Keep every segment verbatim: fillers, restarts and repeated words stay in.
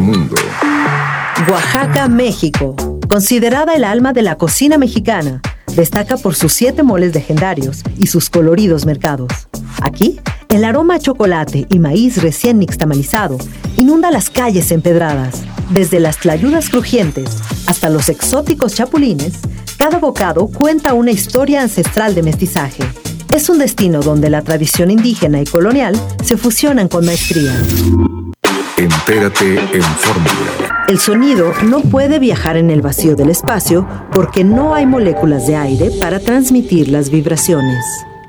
Mundo. Oaxaca, México. Considerada el alma de la cocina mexicana, destaca por sus siete moles legendarios y sus coloridos mercados. Aquí, el aroma a chocolate y maíz recién nixtamalizado inunda las calles empedradas. Desde las tlayudas crujientes hasta los exóticos chapulines, cada bocado cuenta una historia ancestral de mestizaje. Es un destino donde la tradición indígena y colonial se fusionan con maestría. Entérate en Fórmula. El sonido no puede viajar en el vacío del espacio porque no hay moléculas de aire para transmitir las vibraciones.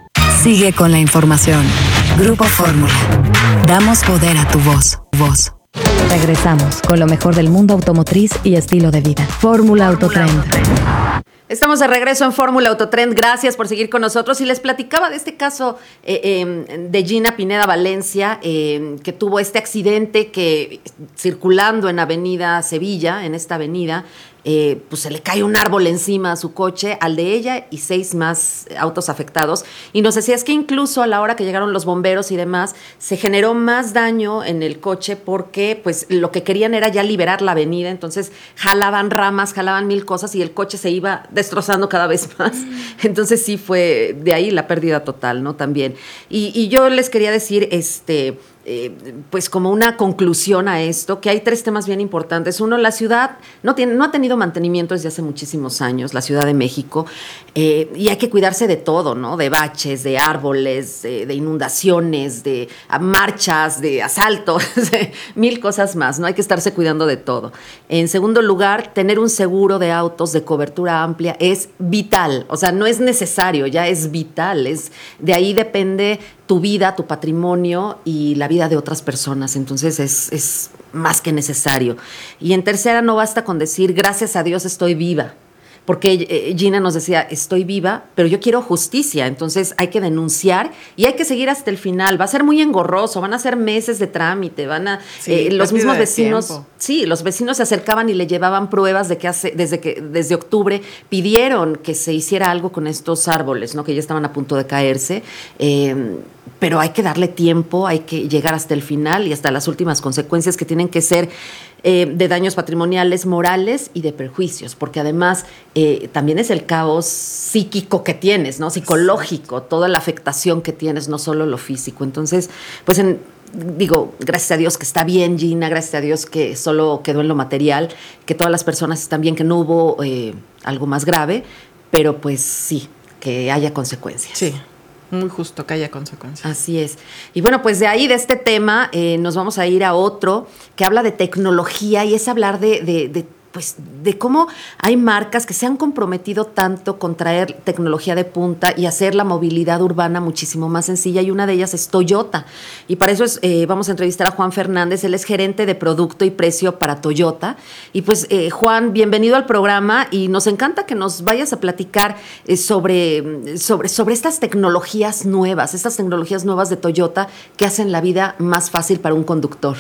Sigue con la información. Grupo Fórmula. Damos poder a tu voz. Voz. Regresamos con lo mejor del mundo automotriz y estilo de vida. Fórmula Autotrend. Estamos de regreso en Fórmula Autotrend. Gracias por seguir con nosotros. Y les platicaba de este caso eh, eh, de Gina Pineda Valencia, eh, que tuvo este accidente que circulando en Avenida Sevilla, en esta avenida, eh, pues se le cae un árbol encima a su coche, al de ella y seis más autos afectados. Y nos decías que incluso a la hora que llegaron los bomberos y demás, se generó más daño en el coche porque pues lo que querían era ya liberar la avenida. Entonces jalaban ramas, jalaban mil cosas y el coche se iba destrozando cada vez más. Entonces sí fue de ahí la pérdida total, ¿no? También. Y, y yo les quería decir, este... Eh, pues como una conclusión a esto, que hay tres temas bien importantes. Uno, la ciudad no, tiene, no ha tenido mantenimiento desde hace muchísimos años, la Ciudad de México, eh, y hay que cuidarse de todo, ¿no? De baches, de árboles, de, de inundaciones, de marchas, de asaltos, de mil cosas más, ¿no? Hay que estarse cuidando de todo. En segundo lugar, tener un seguro de autos de cobertura amplia es vital, o sea, no es necesario, ya es vital, es, de ahí depende tu vida, tu patrimonio y la vida de otras personas. Entonces es, es más que necesario. Y en tercera, no basta con decir gracias a Dios estoy viva, porque Gina nos decía estoy viva, pero yo quiero justicia. Entonces hay que denunciar y hay que seguir hasta el final. Va a ser muy engorroso, van a ser meses de trámite, van a sí, eh, los mismos vecinos, tiempo. sí, los vecinos se acercaban y le llevaban pruebas de que hace, desde que desde octubre pidieron que se hiciera algo con estos árboles, ¿no? Que ya estaban a punto de caerse. Eh, pero hay que darle tiempo, hay que llegar hasta el final y hasta las últimas consecuencias que tienen que ser eh, de daños patrimoniales, morales y de perjuicios, porque además eh, también es el caos psíquico que tienes, ¿no? Psicológico, toda la afectación que tienes, no solo lo físico. Entonces, pues en, digo, gracias a Dios que está bien Gina, gracias a Dios que solo quedó en lo material, que todas las personas están bien, que no hubo eh, algo más grave, pero pues sí, que haya consecuencias. Sí. Muy justo que haya consecuencias. Así es. Y bueno, pues de ahí, de este tema, eh, nos vamos a ir a otro que habla de tecnología y es hablar de, de, de pues de cómo hay marcas que se han comprometido tanto con traer tecnología de punta y hacer la movilidad urbana muchísimo más sencilla, y una de ellas es Toyota. Y para eso es, eh, vamos a entrevistar a Juan Fernández, él es gerente de producto y precio para Toyota. Y pues eh, Juan, bienvenido al programa y nos encanta que nos vayas a platicar eh, sobre, sobre, sobre estas tecnologías nuevas, estas tecnologías nuevas de Toyota que hacen la vida más fácil para un conductor.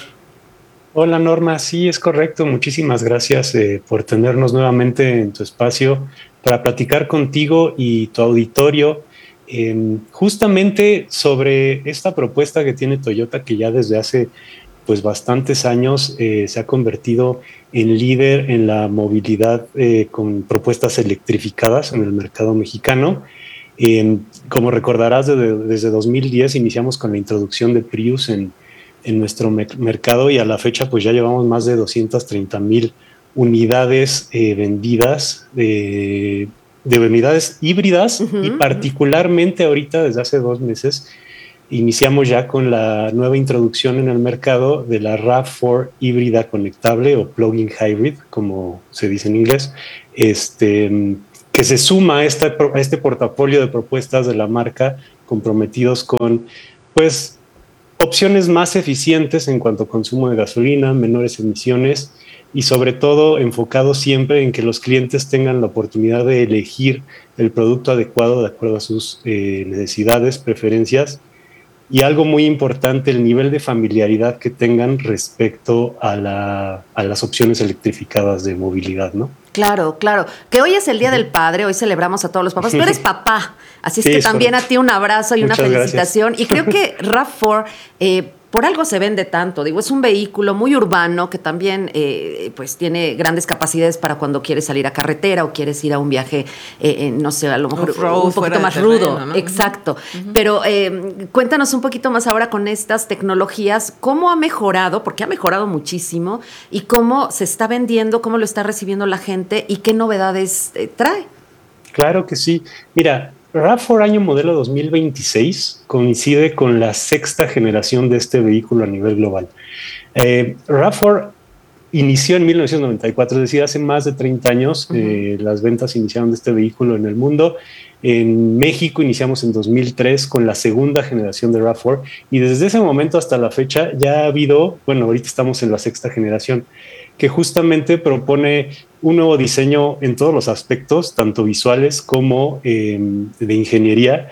Hola Norma, sí, es correcto. Muchísimas gracias eh, por tenernos nuevamente en tu espacio para platicar contigo y tu auditorio eh, justamente sobre esta propuesta que tiene Toyota, que ya desde hace pues bastantes años eh, se ha convertido en líder en la movilidad eh, con propuestas electrificadas en el mercado mexicano. Eh, como recordarás, desde, desde dos mil diez iniciamos con la introducción de Prius en en nuestro me- mercado y a la fecha pues ya llevamos más de doscientas treinta mil unidades eh, vendidas de, de unidades híbridas. Uh-huh. Y particularmente ahorita desde hace dos meses iniciamos ya con la nueva introducción en el mercado de la RAV cuatro híbrida conectable o plug-in hybrid, como se dice en inglés, este, que se suma a, esta, a este portafolio de propuestas de la marca comprometidos con pues opciones más eficientes en cuanto a consumo de gasolina, menores emisiones y sobre todo enfocado siempre en que los clientes tengan la oportunidad de elegir el producto adecuado de acuerdo a sus eh, necesidades, preferencias y algo muy importante, el nivel de familiaridad que tengan respecto a, la, a las opciones electrificadas de movilidad, ¿no? Claro, claro. Que hoy es el Día del Padre, hoy celebramos a todos los papás. Tú eres papá, así es sí, que también correcto. A ti un abrazo y Muchas una felicitación. Gracias. Y creo que RAV cuatro, eh, por algo se vende tanto. Digo, es un vehículo muy urbano que también eh, pues tiene grandes capacidades para cuando quieres salir a carretera o quieres ir a un viaje, eh, eh, no sé, a lo mejor Off-road, un poquito más terreno, rudo. ¿no? Exacto. Uh-huh. Pero eh, cuéntanos un poquito más ahora con estas tecnologías, ¿cómo ha mejorado? Porque ha mejorado muchísimo y cómo se está vendiendo, cómo lo está recibiendo la gente y qué novedades eh, trae. Claro que sí. Mira, RAV cuatro año modelo dos mil veintiséis coincide con la sexta generación de este vehículo a nivel global. Eh, RAV cuatro inició en mil novecientos noventa y cuatro, es decir, hace más de treinta años. Uh-huh. eh, las ventas iniciaron de este vehículo en el mundo. En México iniciamos en dos mil tres con la segunda generación de RAV cuatro y desde ese momento hasta la fecha ya ha habido, bueno, ahorita estamos en la sexta generación, que justamente propone un nuevo diseño en todos los aspectos, tanto visuales como eh, de ingeniería,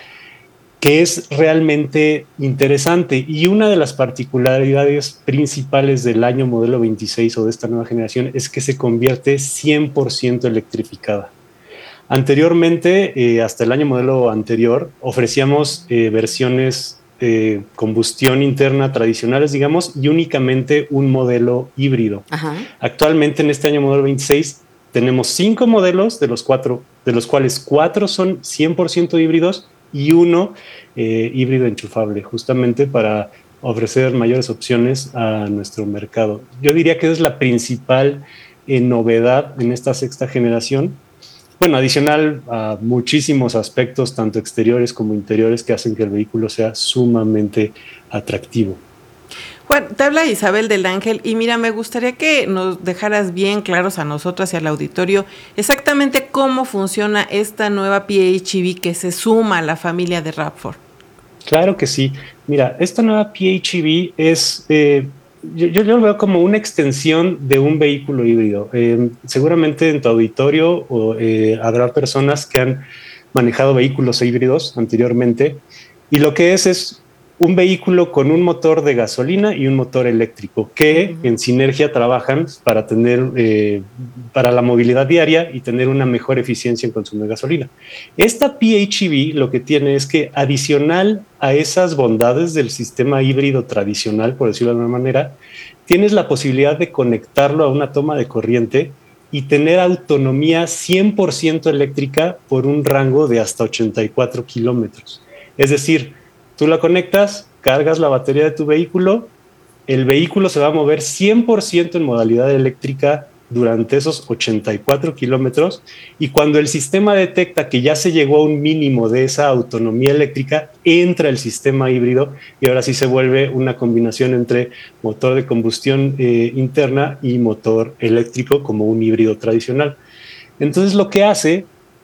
que es realmente interesante. Y una de las particularidades principales del año modelo veintiséis o de esta nueva generación es que se convierte cien por ciento electrificada. Anteriormente, eh, hasta el año modelo anterior, ofrecíamos eh, versiones Eh, combustión interna tradicionales, digamos, y únicamente un modelo híbrido. Ajá. Actualmente, en este año modelo veintiséis, tenemos cinco modelos, de los, cuatro, de los cuales cuatro son cien por ciento híbridos y uno eh, híbrido enchufable, justamente para ofrecer mayores opciones a nuestro mercado. Yo diría que es la principal eh, novedad en esta sexta generación. Bueno, adicional a muchísimos aspectos, tanto exteriores como interiores, que hacen que el vehículo sea sumamente atractivo. Juan, te habla Isabel del Ángel y mira, me gustaría que nos dejaras bien claros a nosotras y al auditorio exactamente cómo funciona esta nueva P H E V que se suma a la familia de RAV cuatro. Claro que sí. Mira, esta nueva P H E V es... Eh, Yo, yo lo veo como una extensión de un vehículo híbrido. Eh, seguramente en tu auditorio o, eh, habrá personas que han manejado vehículos híbridos anteriormente y lo que es es un vehículo con un motor de gasolina y un motor eléctrico que uh-huh. en sinergia trabajan para tener eh, para la movilidad diaria y tener una mejor eficiencia en consumo de gasolina. Esta P H E V lo que tiene es que adicional a esas bondades del sistema híbrido tradicional, por decirlo de alguna manera, tienes la posibilidad de conectarlo a una toma de corriente y tener autonomía cien por ciento eléctrica por un rango de hasta ochenta y cuatro kilómetros. Es decir, tú la conectas, cargas la batería de tu vehículo, el vehículo se va a mover cien por ciento en modalidad eléctrica durante esos ochenta y cuatro kilómetros y cuando el sistema detecta que ya se llegó a un mínimo de esa autonomía eléctrica, entra el sistema híbrido y ahora sí se vuelve una combinación entre motor de combustión eh, interna y motor eléctrico como un híbrido tradicional. Entonces lo que hace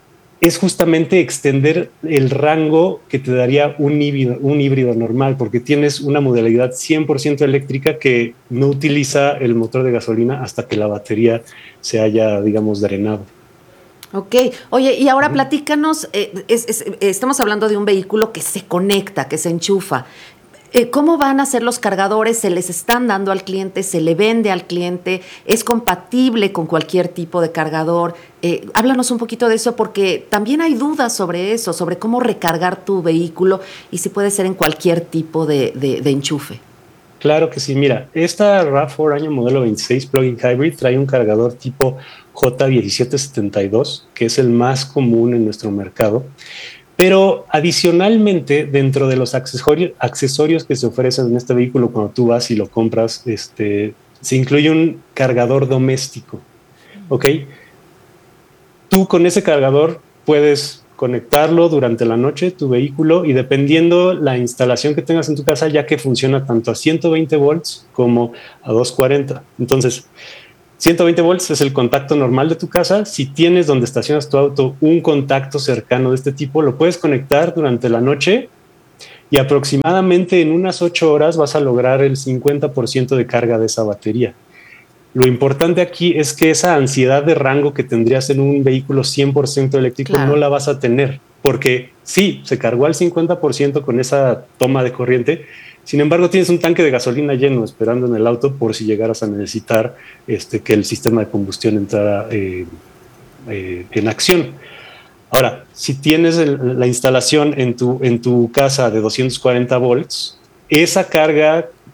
es justamente extender el rango que te daría un híbrido, un híbrido normal, porque tienes una modalidad cien por ciento eléctrica que no utiliza el motor de gasolina hasta que la batería se haya, digamos, drenado. Ok, oye, y ahora platícanos, eh, es, es, estamos hablando de un vehículo que se conecta, que se enchufa. ¿Cómo van a ser los cargadores? ¿Se les están dando al cliente? ¿Se le vende al cliente? ¿Es compatible con cualquier tipo de cargador? Eh, háblanos un poquito de eso porque también hay dudas sobre eso, sobre cómo recargar tu vehículo y si puede ser en cualquier tipo de, de, de enchufe. Claro que sí. Mira, esta RAV cuatro año modelo veintiséis Plug-in Hybrid trae un cargador tipo J diecisiete setenta y dos, que es el más común en nuestro mercado. Pero adicionalmente, dentro de los accesorios, accesorios que se ofrecen en este vehículo cuando tú vas y lo compras, este, se incluye un cargador doméstico, ¿ok? Tú con ese cargador puedes conectarlo durante la noche, tu vehículo, y dependiendo la instalación que tengas en tu casa, ya que funciona tanto a ciento veinte volts como a doscientos cuarenta. Entonces, ciento veinte volts es el contacto normal de tu casa. Si tienes donde estacionas tu auto un contacto cercano de este tipo, lo puedes conectar durante la noche y aproximadamente en unas ocho horas vas a lograr el cincuenta por ciento de carga de esa batería. Lo importante aquí es que esa ansiedad de rango que tendrías en un vehículo cien por ciento eléctrico claro. no la vas a tener, porque sí, se cargó al cincuenta por ciento con esa toma de corriente. Sin embargo, tienes un tanque de gasolina lleno esperando en el auto por si llegaras a necesitar este, que el sistema de combustión entrara eh, eh, en acción. Ahora, si tienes el, la instalación en tu, en tu casa de doscientos cuarenta volts, esa carga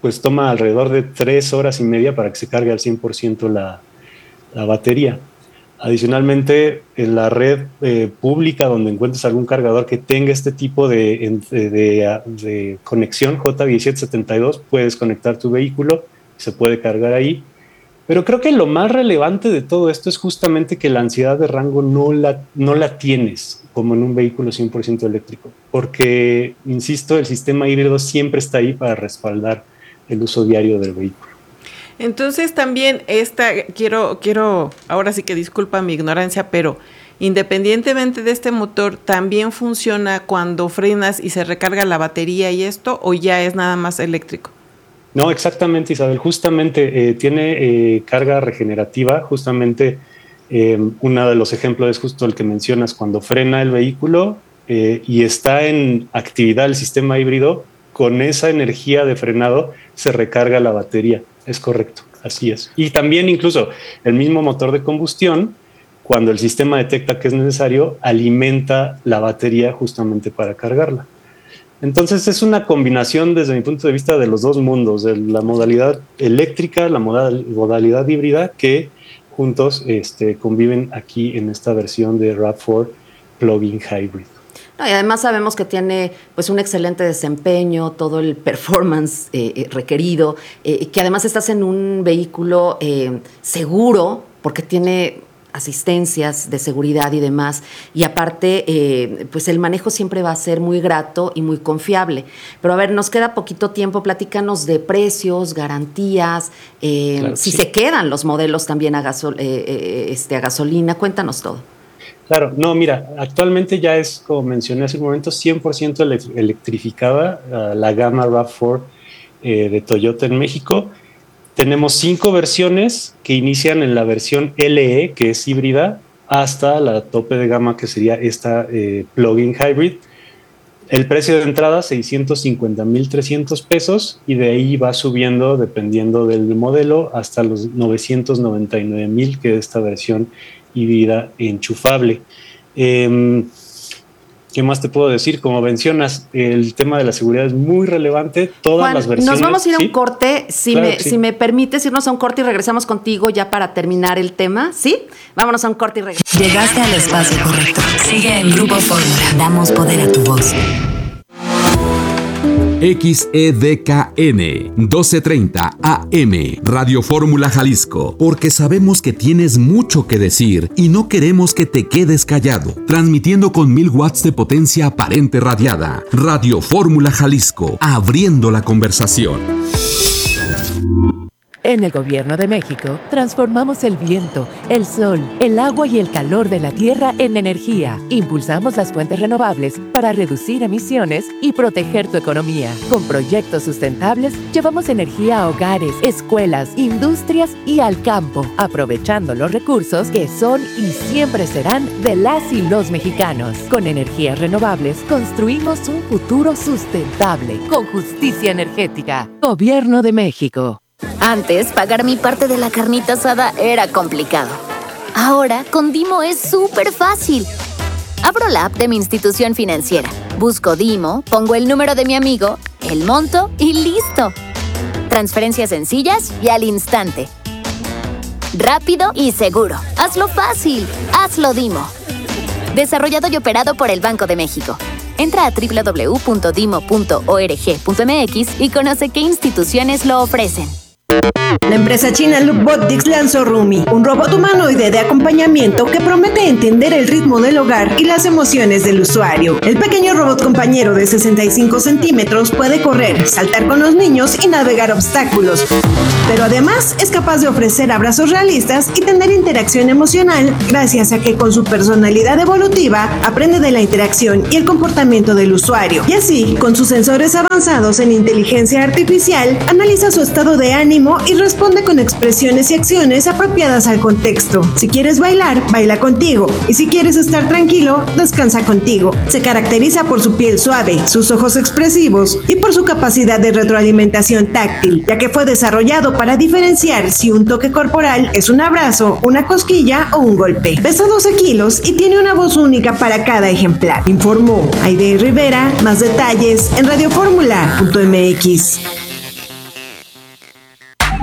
pues toma alrededor de tres horas y media para que se cargue al cien por ciento la, la batería. Adicionalmente, en la red eh, pública donde encuentres algún cargador que tenga este tipo de, de, de, de conexión J diecisiete setenta y dos, puedes conectar tu vehículo, se puede cargar ahí. Pero creo que lo más relevante de todo esto es justamente que la ansiedad de rango no la, no la tienes como en un vehículo cien por ciento eléctrico, porque, insisto, el sistema híbrido siempre está ahí para respaldar el uso diario del vehículo. Entonces también esta, quiero, quiero, ahora sí que disculpa mi ignorancia, pero independientemente de este motor, ¿también funciona cuando frenas y se recarga la batería y esto, o ya es nada más eléctrico? No, exactamente, Isabel, justamente eh, tiene eh, carga regenerativa, justamente eh, uno de los ejemplos es justo el que mencionas, cuando frena el vehículo eh, y está en actividad el sistema híbrido, con esa energía de frenado se recarga la batería. Es correcto, así es. Y también incluso el mismo motor de combustión, cuando el sistema detecta que es necesario, alimenta la batería justamente para cargarla. Entonces es una combinación desde mi punto de vista de los dos mundos, de la modalidad eléctrica, la modal, modalidad híbrida, que juntos este, conviven aquí en esta versión de RAV cuatro Plug-in Hybrid. No, y además sabemos que tiene pues un excelente desempeño, todo el performance eh, requerido, eh, que además estás en un vehículo eh, seguro, porque tiene asistencias de seguridad y demás, y aparte eh, pues el manejo siempre va a ser muy grato y muy confiable. Pero a ver, nos queda poquito tiempo, platícanos de precios, garantías, eh, claro, si sí. se quedan los modelos también a, gasol, eh, eh, este, a gasolina, cuéntanos todo. Claro, no, mira, actualmente ya es, como mencioné hace un momento, cien por ciento electrificada uh, la gama RAV cuatro eh, de Toyota en México. Tenemos cinco versiones que inician en la versión L E, que es híbrida, hasta la tope de gama, que sería esta eh, plug-in hybrid. El precio de entrada, seiscientos cincuenta mil trescientos pesos, y de ahí va subiendo dependiendo del modelo hasta los novecientos noventa y nueve mil, que es esta versión híbrida enchufable. Eh, ¿Qué más te puedo decir? Como mencionas, el tema de la seguridad es muy relevante. Todas Juan, las versiones. Nos vamos a ir a ¿sí? un corte. Si, claro me, sí. si me permites irnos a un corte y regresamos contigo ya para terminar el tema. ¿Sí? Vámonos a un corte y regresamos. Llegaste al espacio correcto. Sigue en Grupo Fórmula. Damos poder a tu voz. X E D K N doce treinta A M Radio Fórmula Jalisco, porque sabemos que tienes mucho que decir y no queremos que te quedes callado. Transmitiendo con mil watts de potencia aparente radiada. Radio Fórmula Jalisco, abriendo la conversación. En el Gobierno de México, transformamos el viento, el sol, el agua y el calor de la tierra en energía. Impulsamos las fuentes renovables para reducir emisiones y proteger tu economía. Con proyectos sustentables, llevamos energía a hogares, escuelas, industrias y al campo, aprovechando los recursos que son y siempre serán de las y los mexicanos. Con energías renovables, construimos un futuro sustentable, con justicia energética. Gobierno de México. Antes, pagar mi parte de la carnita asada era complicado. Ahora, con Dimo es súper fácil. Abro la app de mi institución financiera, busco Dimo, pongo el número de mi amigo, el monto y ¡listo! Transferencias sencillas y al instante. Rápido y seguro. Hazlo fácil. Hazlo Dimo. Desarrollado y operado por el Banco de México. Entra a doble u doble u doble u punto dimo punto org punto m x y conoce qué instituciones lo ofrecen. La empresa china Lookbotics lanzó Rumi, un robot humanoide de acompañamiento que promete entender el ritmo del hogar y las emociones del usuario. El pequeño robot compañero de sesenta y cinco centímetros puede correr, saltar con los niños y navegar obstáculos, pero además es capaz de ofrecer abrazos realistas y tener interacción emocional gracias a que con su personalidad evolutiva aprende de la interacción y el comportamiento del usuario. Y así, con sus sensores avanzados en inteligencia artificial, analiza su estado de ánimo y responde con expresiones y acciones apropiadas al contexto. Si quieres bailar, baila contigo. Y si quieres estar tranquilo, descansa contigo. Se caracteriza por su piel suave, sus ojos expresivos y por su capacidad de retroalimentación táctil, ya que fue desarrollado para diferenciar si un toque corporal es un abrazo, una cosquilla o un golpe. Pesa doce kilos y tiene una voz única para cada ejemplar. Informó Aide Rivera. Más detalles en radio fórmula punto m x.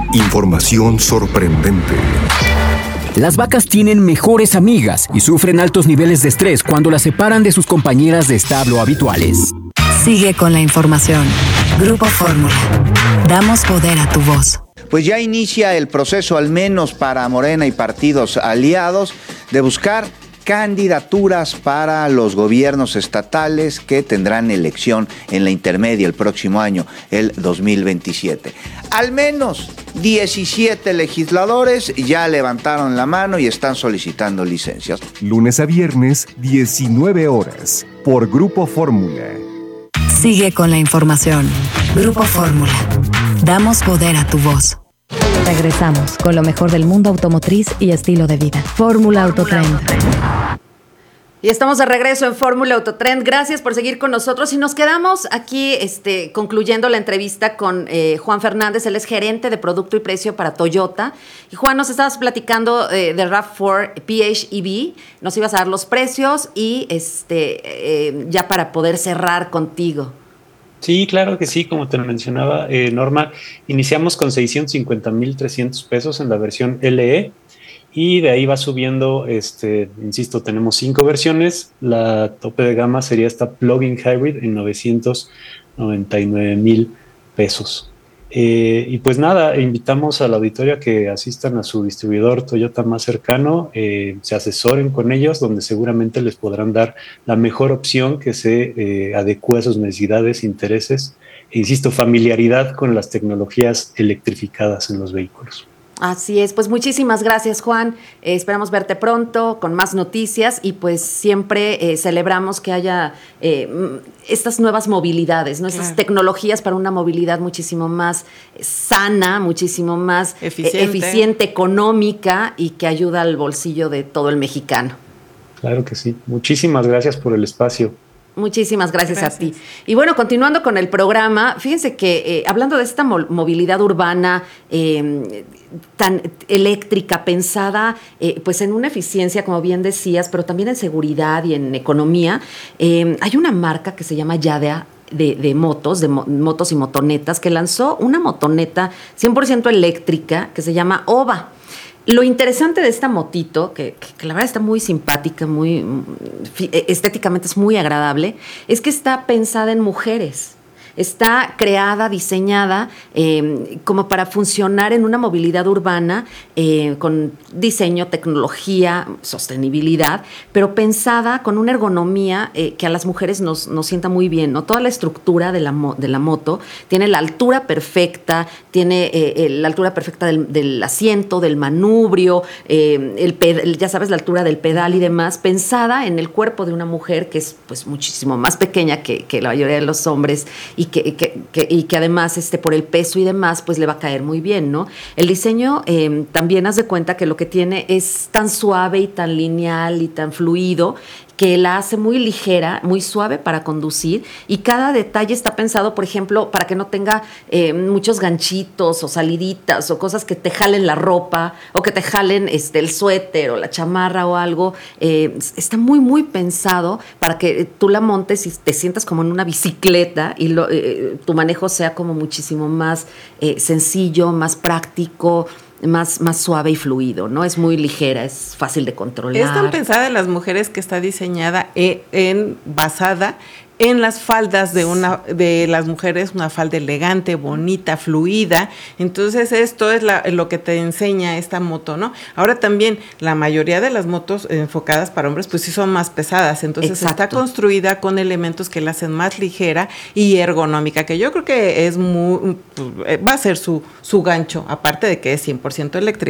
Información sorprendente. Las vacas tienen mejores amigas y sufren altos niveles de estrés cuando las separan de sus compañeras de establo habituales. Sigue con la información. Grupo Fórmula. Damos poder a tu voz. Pues ya inicia el proceso, al menos para Morena y partidos aliados, de buscar candidaturas para los gobiernos estatales que tendrán elección en la intermedia el próximo año, el dos mil veintisiete. Al menos diecisiete legisladores ya levantaron la mano y están solicitando licencias. Lunes a viernes, diecinueve horas, por Grupo Fórmula. Sigue con la información. Grupo Fórmula. Damos poder a tu voz. Regresamos con lo mejor del mundo automotriz y estilo de vida. Fórmula Autotrend. Y estamos de regreso en Fórmula Autotrend. Gracias por seguir con nosotros. Y nos quedamos aquí este, concluyendo la entrevista con eh, Juan Fernández. Él es gerente de producto y precio para Toyota. Y Juan, nos estabas platicando eh, de RAV cuatro P H E V. Nos ibas a dar los precios y este eh, ya para poder cerrar contigo. Sí, claro que sí, como te mencionaba eh, Norma, iniciamos con seiscientos cincuenta mil trescientos pesos en la versión L E y de ahí va subiendo, este, insisto, tenemos cinco versiones, la tope de gama sería esta plug-in hybrid en novecientos noventa y nueve mil pesos. Eh, y pues nada, invitamos a la auditoría a que asistan a su distribuidor Toyota más cercano, eh, se asesoren con ellos, donde seguramente les podrán dar la mejor opción que se eh, adecue a sus necesidades, intereses e, insisto, familiaridad con las tecnologías electrificadas en los vehículos. Así es, pues muchísimas gracias, Juan. Eh, esperamos verte pronto con más noticias y pues siempre eh, celebramos que haya eh, estas nuevas movilidades, ¿no? Estas claro. tecnologías para una movilidad muchísimo más sana, muchísimo más eficiente. Eh, eficiente, económica y que ayuda al bolsillo de todo el mexicano. Claro que sí. Muchísimas gracias por el espacio. Muchísimas gracias, gracias a ti. Gracias. Y bueno, continuando con el programa, fíjense que eh, hablando de esta mo- movilidad urbana eh, tan eléctrica, pensada eh, pues en una eficiencia, como bien decías, pero también en seguridad y en economía, eh, hay una marca que se llama Yadea, De, de motos, de mo- motos y motonetas, que lanzó una motoneta cien por ciento eléctrica que se llama Ova. Lo interesante de esta motito, que, que, que la verdad está muy simpática, muy estéticamente es muy agradable, es que está pensada en mujeres. Está creada, diseñada eh, como para funcionar en una movilidad urbana eh, con diseño, tecnología, sostenibilidad, pero pensada con una ergonomía eh, que a las mujeres nos, nos sienta muy bien, ¿no? Toda la estructura de la, mo- de la moto tiene la altura perfecta, tiene eh, la altura perfecta del, del asiento, del manubrio, eh, el ped- ya sabes, la altura del pedal y demás, pensada en el cuerpo de una mujer que es pues muchísimo más pequeña que, que la mayoría de los hombres y que, que, que, y que además este, por el peso y demás, pues le va a caer muy bien, ¿no? El diseño eh, también haz de cuenta que lo que tiene es tan suave y tan lineal y tan fluido que la hace muy ligera, muy suave para conducir y cada detalle está pensado, por ejemplo, para que no tenga eh, muchos ganchitos o saliditas o cosas que te jalen la ropa o que te jalen este, el suéter o la chamarra o algo. Eh, está muy, muy pensado para que tú la montes y te sientas como en una bicicleta y lo, eh, tu manejo sea como muchísimo más eh, sencillo, más práctico, Más, más suave y fluido, ¿no? Es muy ligera, es fácil de controlar. Es tan pensada en las mujeres que está diseñada en, en basada en las faldas de una de las mujeres, una falda elegante, bonita, fluida. Entonces esto es la, lo que te enseña esta moto, ¿no? Ahora también la mayoría de las motos enfocadas para hombres pues sí son más pesadas, entonces Exacto. está construida con elementos que la hacen más ligera y ergonómica, que yo creo que es muy, va a ser su, su gancho, aparte de que es cien por ciento eléctrica.